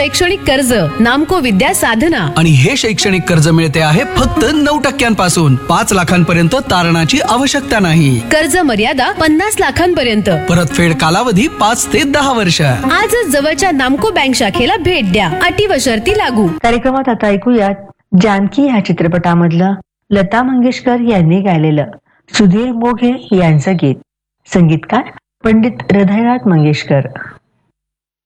शैक्षणिक कर्ज नामको विद्या साधना. आणि हे शैक्षणिक कर्ज मिळते आहे फक्त 9% 5 लाखांपर्यंत तारणाची आवश्यकता नाही. कर्ज मर्यादा 50 लाखांपर्यंत. परतफेड कालावधी 5 ते 10 वर्ष. आजच जवळच्या नामको बँक शाखेला भेट द्या. अटी व शर्ती लागू. कार्यक्रमात आता ऐकूयात जानकी ह्या चित्रपटामधलं लता मंगेशकर यांनी गायलेलं सुधीर मोघे यांचं गीत. संगीतकार पंडित हृदयनाथ मंगेशकर.